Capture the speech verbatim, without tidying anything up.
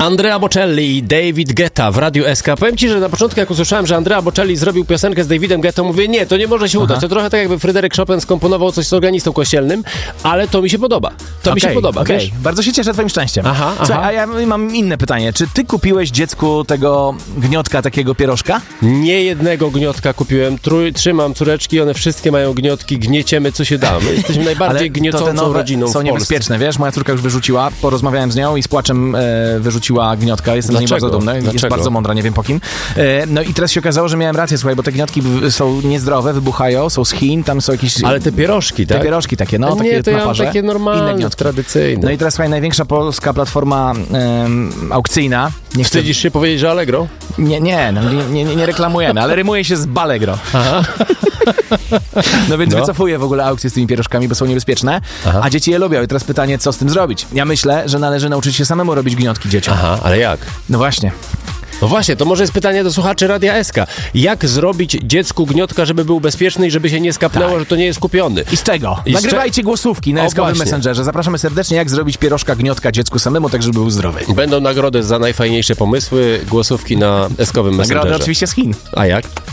Andrea Bocelli i David Guetta w Radiu S K. Powiem ci, że na początku jak usłyszałem, że Andrea Bocelli zrobił piosenkę z Davidem Guettą, mówię, nie, to nie może się udać. Aha. To trochę tak jakby Fryderyk Chopin skomponował coś z organistą kościelnym, ale to mi się podoba. To okay, mi się podoba, okay. wiesz? Bardzo się cieszę twoim szczęściem. Aha, Słuchaj, aha. a ja mam inne pytanie. Czy ty kupiłeś dziecku tego gniotka, takiego pierożka? Nie jednego gniotka kupiłem, trój, trzymam córeczki, one wszystkie mają gniotki, gnieciemy co się da. My jesteśmy najbardziej Ale to gniecącą te nowe rodziną w są Polsce. niebezpieczne, wiesz? Moja córka już wyrzuciła, porozmawiałem z nią i z płaczem e, wyrzuciła gniotka. Jestem z niej Dlaczego? bardzo dumny. Jest Dlaczego? bardzo mądra, nie wiem po kim. E, no i teraz się okazało, że miałem rację, słuchaj, bo te gniotki w- są niezdrowe, wybuchają, są z Chin, tam są jakieś... Ale te pierożki, tak? Te pierożki takie, no, takie nie, to na ja mam parze. takie Inne normalne, gnotki. tradycyjne. No i teraz, słuchaj, największa polska platforma em, aukcyjna. Nie, chcę, Wstydzisz się powiedzieć, że Allegro? nie, nie, no, nie, nie, nie reklamujemy, ale rymuje się z Balegro. Aha. No więc No. wycofuję w ogóle aukcje z tymi pierożkami, bo są niebezpieczne, Aha. a dzieci je lubią. I teraz pytanie, co z tym zrobić? Ja myślę, że należy nauczyć się samemu robić gniotki dzieciom. Aha, ale jak? No właśnie. No właśnie, to może jest pytanie do słuchaczy Radia S K. Jak zrobić dziecku gniotka, żeby był bezpieczny i żeby się nie skapnęło, Tak. że to nie jest kupiony? I z czego? I z Nagrywajcie głosówki na O, eskowym właśnie. Messengerze. Zapraszamy serdecznie, jak zrobić pierożka gniotka dziecku samemu, tak żeby był zdrowy. Będą nagrody za najfajniejsze pomysły, głosówki na eskowym Nagrody Messengerze. oczywiście z Chin. A jak?